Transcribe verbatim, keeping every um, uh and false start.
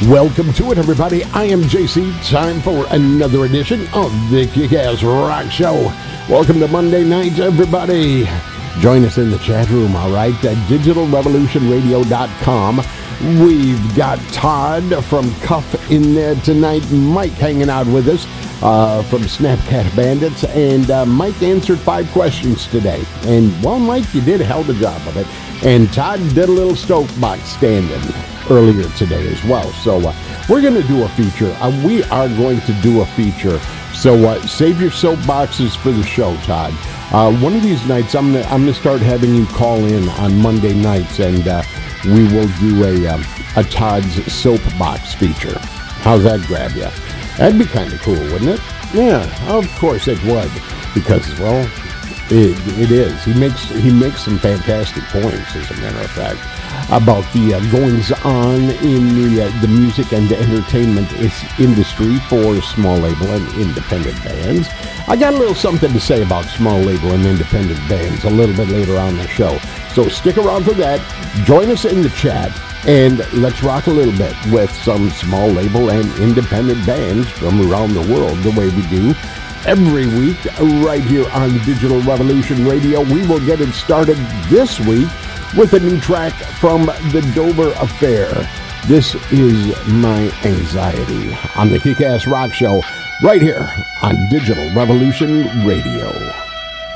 Welcome to it, everybody. I am J C. Time for another edition of the Kick-Ass Rock Show. Welcome to Monday night, everybody. Join us in the chat room, all right, at digital revolution radio dot com. We've got Todd from Cuff in there tonight, Mike hanging out with us uh, from Snapcat Bandits, and uh, Mike answered five questions today. And, well, Mike, you did a hell of a job of it. And Todd did a little soapbox standing earlier today as well. So uh, we're going to do a feature. Uh, we are going to do a feature. So uh, save your soapboxes for the show, Todd. Uh, one of these nights, I'm gonna I'm gonna start having you call in on Monday nights, and uh, we will do a um, a Todd's soapbox feature. How's that grab you? That'd be kind of cool, wouldn't it? Yeah, of course it would, because well, it it is. He makes he makes some fantastic points, as a matter of fact, about the uh, goings on in the uh, the music and the entertainment is industry for small label and independent bands. I got a little something to say about small label and independent bands a little bit later on in the show. So stick around for that. Join us in the chat, and let's rock a little bit with some small label and independent bands from around the world, the way we do every week right here on Digital Revolution Radio. We will get it started this week with a new track from the Dover Affair. This is My Anxiety on the Kick-Ass Rock Show right here on Digital Revolution Radio.